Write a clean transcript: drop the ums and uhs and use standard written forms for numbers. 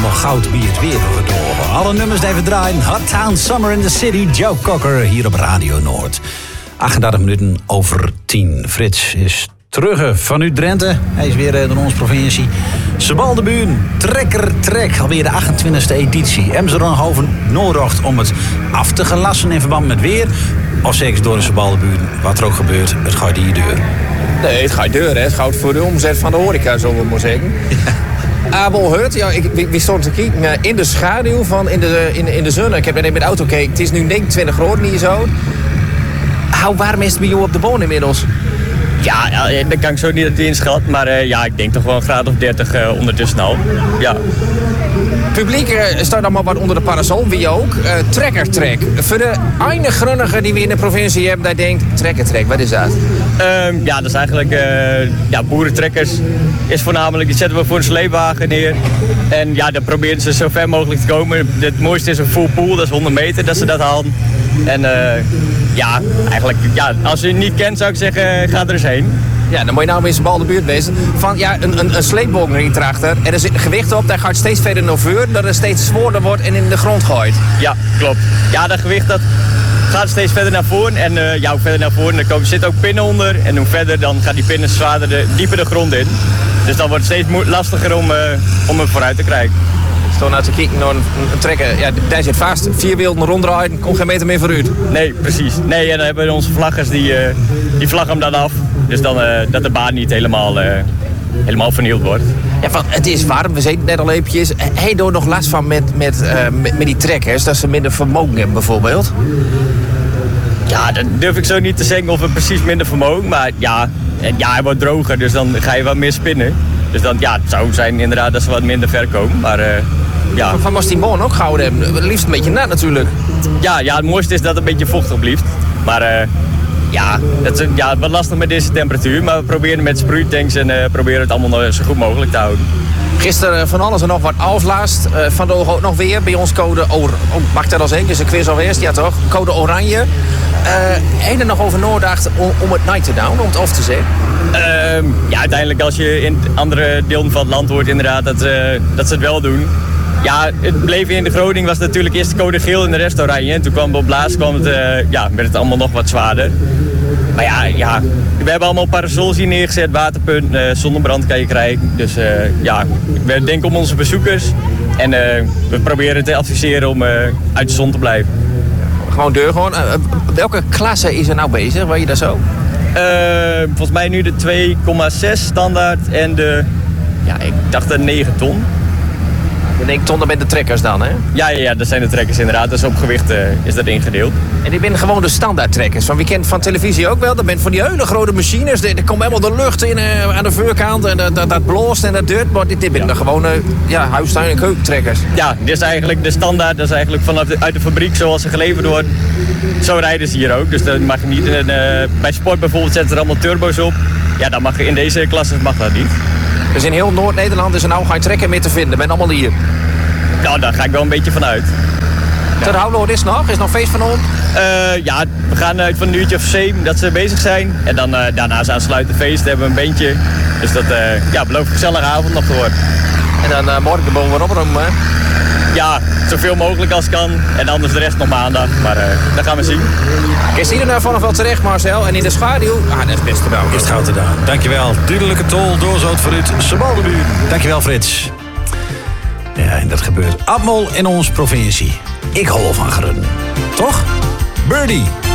nog goud bij het weer verdoren. Alle nummers die we draaien. Hot Town Summer in the City. Joe Cocker hier op Radio Noord. 38 minuten over 10. Frits is terug vanuit Drenthe. Hij is weer in onze provincie. Sebaldeburen, Trekker, alweer de 28e editie. Emseren nodig om het af te gelassen in verband met weer. Of zeker door de Sebaldeburen, wat er ook gebeurt, het gaat die deur. Nee, het gaat deur, hè. Het gaat voor de omzet van de horeca, zullen we maar zeggen. Abel Hut, ja, we stonden te kijken in de schaduw van in de zon. Ik heb net met de auto gekeken. Het is nu 29 graden hier zo. Hoe warm is het bij jou op de boon inmiddels? Ja, dat kan ik zo niet het inschatten. Maar ik denk toch wel een graad of 30 ondertussen al. Ja. Het publiek staat allemaal wat onder de parasol, wie ook. Trekkertrek. Voor de enige grunnigen die we in de provincie hebben, die denkt, trekkertrek, wat is dat? Dat is eigenlijk boerentrekkers. Is voornamelijk, die zetten we voor een sleepwagen neer. En ja, dan proberen ze zo ver mogelijk te komen. Het mooiste is een full pool, dat is 100 meter dat ze dat halen. En als je het niet kent zou ik zeggen, ga er eens heen. Ja, dan moet je nou weer eens bal de buurt wezen. Van een sleepbogen erachter. En er zit een gewicht op, dat gaat steeds verder naar voren. Dat het steeds zwaarder wordt en in de grond gooit. Ja, klopt. Ja, dat gewicht dat gaat steeds verder naar voren. En hoe verder naar voren, er zitten ook pinnen onder. En hoe verder, dan gaan die pinnen zwaarder dieper de grond in. Dus dan wordt het steeds lastiger om hem vooruit te krijgen. Toen als ik kijken naar een trekker, ja, daar zit vast. 4 wielen ronddraaien, komt geen meter meer vooruit. Nee, precies. Nee, en dan hebben we onze vlaggers die vlaggen hem dan af. Dus dan dat de baan niet helemaal vernield wordt. Ja, van, het is warm, we zitten net al eventjes. Heb je er nog last van met die trekkers, dat ze minder vermogen hebben bijvoorbeeld? Ja, dat durf ik zo niet te zeggen of we precies minder vermogen. Maar ja, hij wordt droger, dus dan ga je wat meer spinnen. Dus dan, ja, het zou zijn inderdaad dat ze wat minder ver komen. Maar ja. Van moest die boon ook gehouden hebben? Het liefst een beetje nat natuurlijk. Ja, het mooiste is dat het een beetje vochtig blijft. Maar dat is wat lastig met deze temperatuur. Maar we proberen met sproeitanks en proberen het allemaal zo goed mogelijk te houden. Gisteren van alles en nog wat aflast. Vandaag ook nog weer bij ons code mag ik dat al zeggen? Dus een quiz alweer, ja toch? Code oranje. Heb je er nog over nagedacht om het night te doen, om het af te zeggen? Uiteindelijk als je in andere delen van het land hoort inderdaad dat ze het wel doen. Ja, het bleef in de Groningen was natuurlijk eerst de code geel en de rest oranje. En toen kwam het op laatst werd het allemaal nog wat zwaarder. Maar ja, we hebben allemaal parasols hier neergezet, waterpunt, zonnebrand kan je krijgen. Dus we denken om onze bezoekers. En we proberen te adviseren om uit de zon te blijven. Gewoon deur gewoon. Welke klasse is er nou bezig? Weet je dat zo? Volgens mij nu de 2,6 standaard en ik dacht de 9 ton. De 9 ton, dat zijn de trekkers dan, hè? Ja, dat zijn de trekkers inderdaad. Dus op gewicht is dat ingedeeld. En die zijn gewoon de standaard trekkers. Van wie kent van televisie ook wel. Dat zijn van die hele grote machines. Er komt helemaal de lucht in aan de voorkant. En dat bloost en dat deurt. Maar dit zijn de gewone huistuin- en keukentrekkers. Ja, dit is eigenlijk de standaard. Dat is eigenlijk uit de fabriek zoals ze geleverd worden. Zo rijden ze hier ook. Dus dat mag je niet. Bij sport bijvoorbeeld zetten ze er allemaal turbo's op. Ja, dat mag in deze klasse mag dat niet. Dus in heel Noord-Nederland is er nou geen trekker meer te vinden. Ben allemaal hier. Nou, daar ga ik wel een beetje van uit. Ter Houloor is nog feest van ons? We gaan uit van een uurtje of 7 dat ze bezig zijn. En dan daarna is aansluiten feest, hebben we een bandje. Dus dat belooft een gezellige avond nog te worden. En dan morgen de boom weer opruimen, hè? Ja, zoveel mogelijk als kan. En anders de rest nog maandag. Maar dat gaan we zien. Is hier nou vanaf wel terecht, Marcel? En in de schaduw? Dat is best gedaan. Is het goud gedaan. Dankjewel. Duidelijke tol, doorzoot vooruit. Sebaldeburen. Dankjewel, Frits. Ja, en dat gebeurt allemaal in onze provincie. Ik hou van groen. Toch? Birdie.